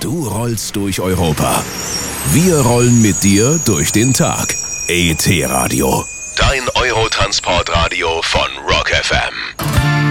Du rollst durch Europa. Wir rollen mit dir durch den Tag. ET Radio. Dein Eurotransportradio von Rock FM.